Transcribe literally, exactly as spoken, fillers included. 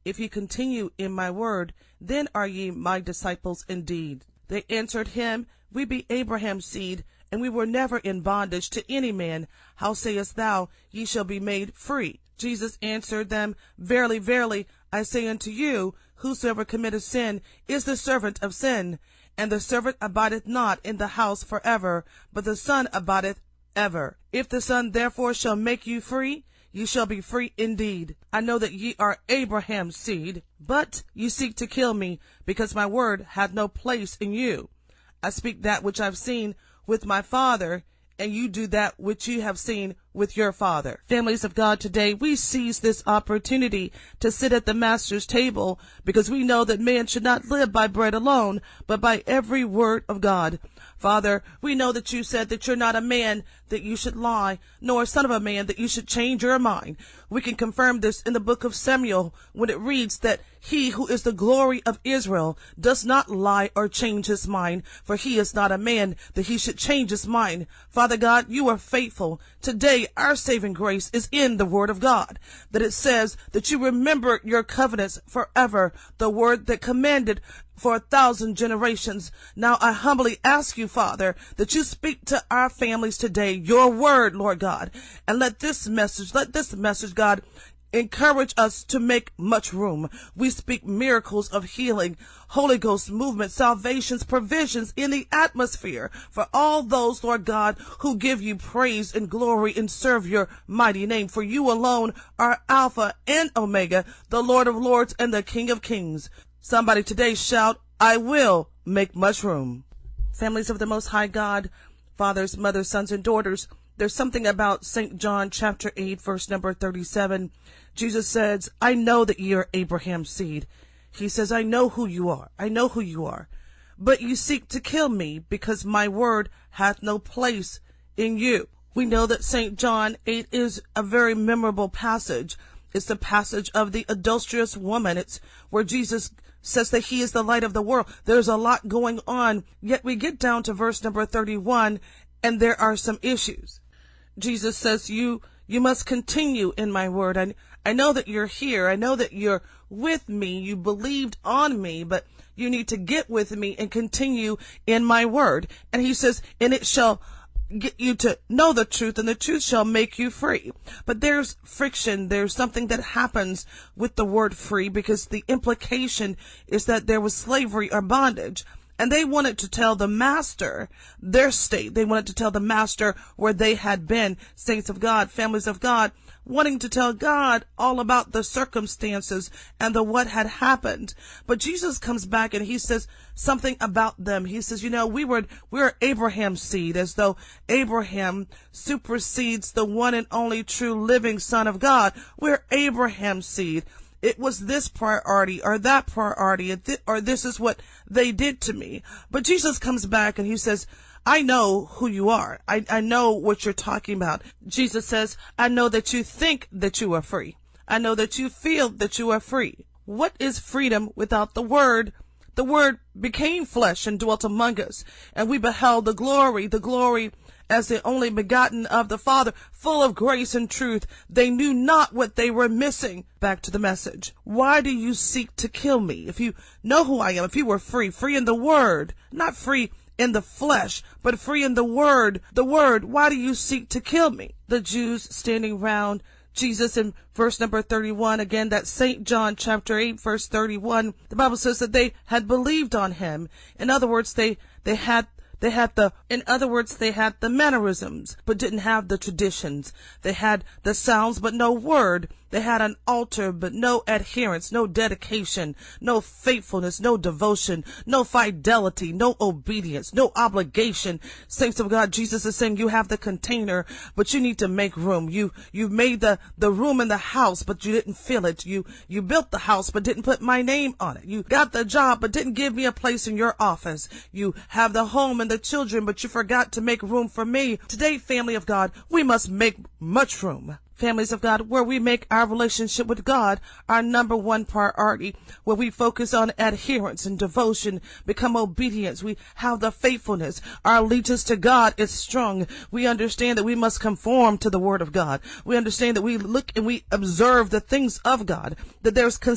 If ye continue in my word, then are ye my disciples indeed. They answered him, We be Abraham's seed, and we were never in bondage to any man. How sayest thou, ye shall be made free? Jesus answered them, Verily, verily, I say unto you, whosoever committeth sin is the servant of sin. And the servant abideth not in the house forever, but the Son abideth ever. If the Son therefore shall make you free, ye shall be free indeed. I know that ye are Abraham's seed, but ye seek to kill me, because my word hath no place in you. I speak that which I've seen with my Father, and you do that which you have seen with your father. Families of God, today we seize this opportunity to sit at the Master's table, because we know that man should not live by bread alone, but by every word of God. Father, we know that you said that you're not a man that you should lie, nor a son of a man that you should change your mind. We can confirm this in the book of Samuel when it reads that he who is the glory of Israel does not lie or change his mind, for he is not a man that he should change his mind. Father God, you are faithful. Today, our saving grace is in the word of God, that it says that you remember your covenants forever, the word that commanded for a thousand generations. Now I humbly ask you, Father, that you speak to our families today, your word, Lord God, and let this message, let this message, God, encourage us to make much room. We speak miracles of healing, Holy Ghost movement, salvations, provisions in the atmosphere for all those, Lord God, who give you praise and glory and serve your mighty name. For you alone are Alpha and Omega, the Lord of Lords and the King of Kings. Somebody today shout, I will make much room. Families of the Most High God, fathers, mothers, sons, and daughters, there's something about Saint John chapter eight, verse number thirty-seven. Jesus says, I know that ye are Abraham's seed. He says, I know who you are. I know who you are. But you seek to kill me, because my word hath no place in you. We know that Saint John eight is a very memorable passage. It's the passage of the adulterous woman. It's where Jesus says that he is the light of the world. There's a lot going on, yet we get down to verse number thirty-one, and there are some issues. Jesus says, you you must continue in my word. I, I know that you're here. I know that you're with me. You believed on me, but you need to get with me and continue in my word. And he says, and it shall get you to know the truth, and the truth shall make you free. But there's friction. There's something that happens with the word free, because the implication is that there was slavery or bondage. And they wanted to tell the master their state. They wanted to tell the master where they had been. Saints of God, families of God, wanting to tell God all about the circumstances and the what had happened. But Jesus comes back and he says something about them. He says, you know, we were, we're Abraham's seed, as though Abraham supersedes the one and only true living Son of God. We're Abraham's seed. It was this priority or that priority, or this is what they did to me. But Jesus comes back and he says, I know who you are. I, I know what you're talking about. Jesus says, I know that you think that you are free. I know that you feel that you are free. What is freedom without the word? The word became flesh and dwelt among us, and we beheld the glory, the glory as the only begotten of the Father, full of grace and truth. They knew not what they were missing. Back to the message. Why do you seek to kill me? If you know who I am, if you were free, free in the word, not free in the flesh, but free in the word, the word, why do you seek to kill me? The Jews standing round Jesus in verse number thirty-one, again, that's Saint John chapter eight, verse thirty-one. The Bible says that they had believed on him. In other words, they, they had They had the, in other words, they had the mannerisms, but didn't have the traditions. They had the sounds, but no word. They had an altar, but no adherence, no dedication, no faithfulness, no devotion, no fidelity, no obedience, no obligation. Saints of God, Jesus is saying you have the container, but you need to make room. You, you made the, the room in the house, but you didn't fill it. You, you built the house, but didn't put my name on it. You got the job, but didn't give me a place in your office. You have the home and the children, but you forgot to make room for me. Today, family of God, we must make much room. Families of God, where we make our relationship with God our number one priority, where we focus on adherence and devotion, become obedience. We have the faithfulness. Our allegiance to God is strong. We understand that we must conform to the word of God. We understand that we look and we observe the things of God, that there's